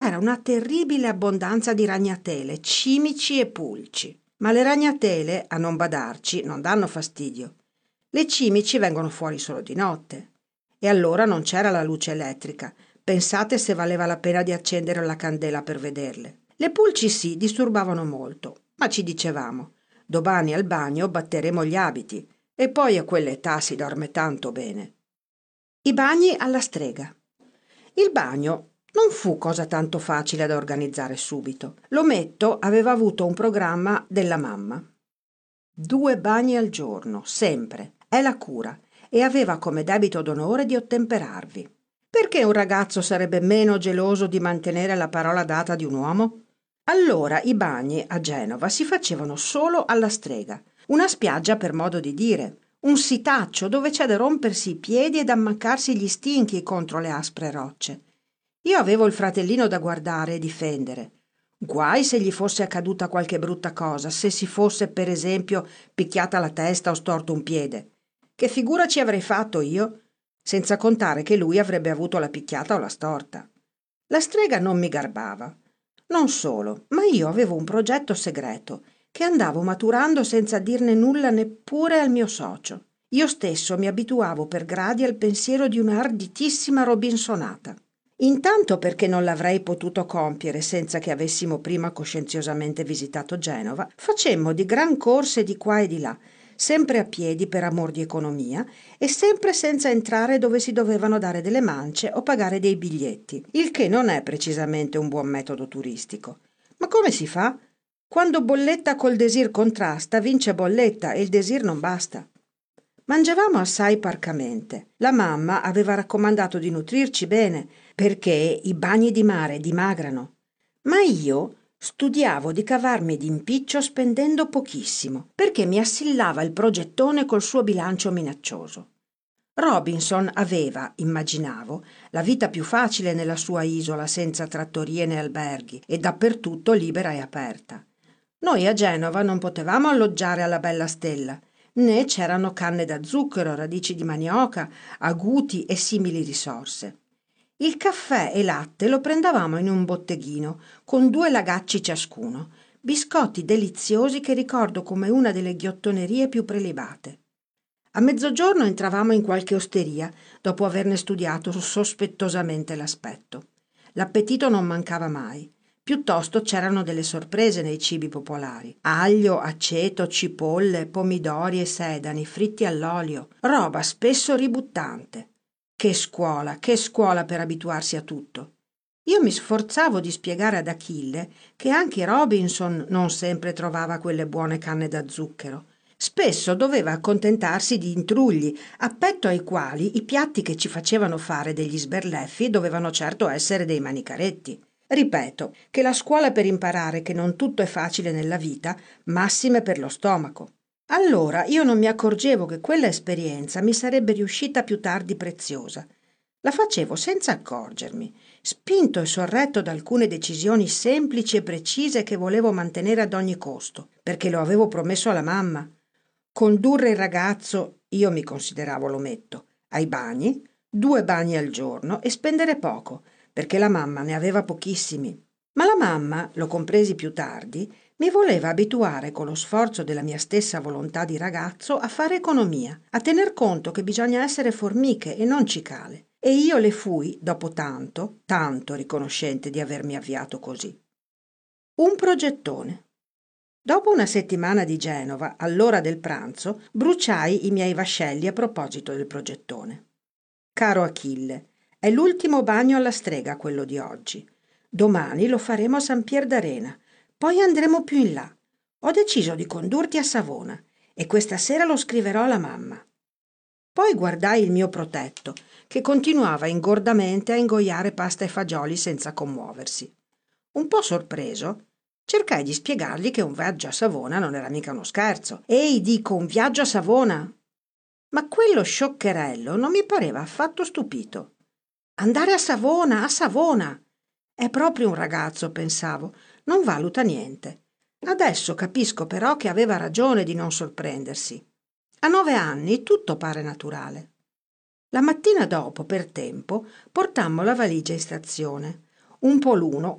c'era una terribile abbondanza di ragnatele, cimici e pulci. Ma le ragnatele, a non badarci, non danno fastidio. Le cimici vengono fuori solo di notte. E allora non c'era la luce elettrica. Pensate se valeva la pena di accendere la candela per vederle. Le pulci sì, disturbavano molto, ma ci dicevamo: domani al bagno batteremo gli abiti, e poi a quell'età si dorme tanto bene. I bagni alla strega. Il bagno non fu cosa tanto facile da organizzare subito. L'ometto aveva avuto un programma della mamma. 2 bagni al giorno, sempre, è la cura, e aveva come debito d'onore di ottemperarvi. Perché un ragazzo sarebbe meno geloso di mantenere la parola data di un uomo? Allora i bagni a Genova si facevano solo alla strega, una spiaggia per modo di dire, un sitaccio dove c'è da rompersi i piedi ed ammaccarsi gli stinchi contro le aspre rocce. Io avevo il fratellino da guardare e difendere. Guai se gli fosse accaduta qualche brutta cosa, se si fosse per esempio picchiata la testa o storto un piede. Che figura ci avrei fatto io? Senza contare che lui avrebbe avuto la picchiata o la storta. La strega non mi garbava. Non solo, ma io avevo un progetto segreto che andavo maturando senza dirne nulla neppure al mio socio. Io stesso mi abituavo per gradi al pensiero di una arditissima robinsonata. Intanto perché non l'avrei potuto compiere senza che avessimo prima coscienziosamente visitato Genova, facemmo di gran corse di qua e di là, sempre a piedi per amor di economia e sempre senza entrare dove si dovevano dare delle mance o pagare dei biglietti, il che non è precisamente un buon metodo turistico. Ma come si fa? Quando bolletta col desir contrasta, vince bolletta e il desir non basta. Mangiavamo assai parcamente. La mamma aveva raccomandato di nutrirci bene, perché i bagni di mare dimagrano. Ma io studiavo di cavarmi d'impiccio spendendo pochissimo, perché mi assillava il progettone col suo bilancio minaccioso. Robinson aveva, immaginavo, la vita più facile nella sua isola senza trattorie né alberghi e dappertutto libera e aperta. Noi a Genova non potevamo alloggiare alla Bella Stella, né c'erano canne da zucchero, radici di manioca, aguti e simili risorse. Il caffè e latte lo prendevamo in un botteghino, con 2 lagacci ciascuno, biscotti deliziosi che ricordo come una delle ghiottonerie più prelibate. A mezzogiorno entravamo in qualche osteria, dopo averne studiato sospettosamente l'aspetto. L'appetito non mancava mai. Piuttosto c'erano delle sorprese nei cibi popolari: aglio, aceto, cipolle, pomidori e sedani fritti all'olio, roba spesso ributtante. Che scuola per abituarsi a tutto. Io mi sforzavo di spiegare ad Achille che anche Robinson non sempre trovava quelle buone canne da zucchero. Spesso doveva accontentarsi di intrugli, a petto ai quali i piatti che ci facevano fare degli sberleffi dovevano certo essere dei manicaretti. Ripeto che la scuola per imparare che non tutto è facile nella vita, massime per lo stomaco. Allora io non mi accorgevo che quella esperienza mi sarebbe riuscita più tardi preziosa. La facevo senza accorgermi, spinto e sorretto da alcune decisioni semplici e precise che volevo mantenere ad ogni costo, perché lo avevo promesso alla mamma. Condurre il ragazzo, io mi consideravo l'ometto, ai bagni, 2 bagni al giorno e spendere poco, perché la mamma ne aveva pochissimi. Ma la mamma, lo compresi più tardi, mi voleva abituare con lo sforzo della mia stessa volontà di ragazzo a fare economia, a tener conto che bisogna essere formiche e non cicale. E io le fui, dopo tanto, tanto riconoscente di avermi avviato così. Un progettone. Dopo una settimana di Genova, all'ora del pranzo, bruciai i miei vascelli a proposito del progettone. Caro Achille, è l'ultimo bagno alla strega quello di oggi. Domani lo faremo a San Pier d'Arena, poi andremo più in là. Ho deciso di condurti a Savona e questa sera lo scriverò alla mamma. Poi guardai il mio protetto, che continuava ingordamente a ingoiare pasta e fagioli senza commuoversi. Un po' sorpreso, cercai di spiegargli che un viaggio a Savona non era mica uno scherzo. Ehi, dico, un viaggio a Savona! Ma quello scioccherello non mi pareva affatto stupito. Andare a Savona, a Savona! È proprio un ragazzo, pensavo, non valuta niente. Adesso capisco però che aveva ragione di non sorprendersi. A 9 anni tutto pare naturale. La mattina dopo, per tempo, portammo la valigia in stazione. Un po' l'uno,